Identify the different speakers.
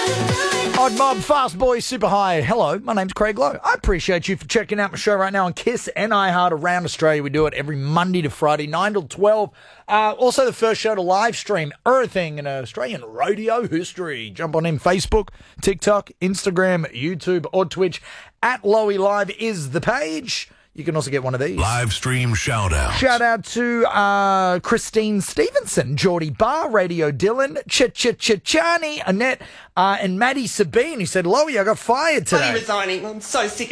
Speaker 1: Odd Mob, Fast Boy, Super High. Hello, my name's Craig Lowe. I appreciate you for checking out my show right now on KISS and iHeart around Australia. We do it every Monday to Friday, 9 till 12. Also, the first show to live stream everything in Australian radio history. Jump on in Facebook, TikTok, Instagram, YouTube, or Twitch. At Lowy Live is the page. You can also get one of these.
Speaker 2: Live stream shout out.
Speaker 1: Shout out to Christine Stevenson, Geordie Barr, Radio Dylan, Chani, Annette, and Maddie Sabine, who said, Lowy, I got fired today.
Speaker 3: I'm resigning. I'm so sick